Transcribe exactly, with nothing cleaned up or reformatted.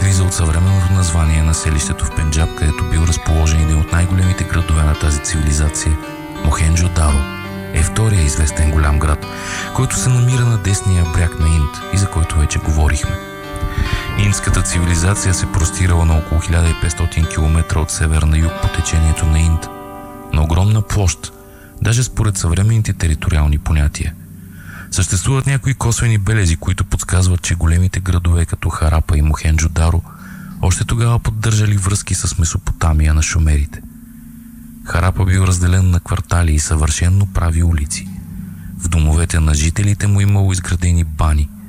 произлиза от съвременното название на селището в Пенджаб, където бил разположен един от най-големите градове на тази цивилизация – Мохенджо-Даро. Е втория известен голям град, който се намира на десния бряг на Инд и за който вече говорихме. Индската цивилизация се простирала на около хиляда и петстотин километра от север на юг по течението на Инд, на огромна площ, даже според съвременните териториални понятия. Съществуват някои косвени белези, които подсказват, че големите градове като Харапа и Мохенджо-Даро още тогава поддържали връзки с Месопотамия на шумерите. Харапа бил разделен на квартали и съвършенно прави улици. В домовете на жителите му имало изградени бани,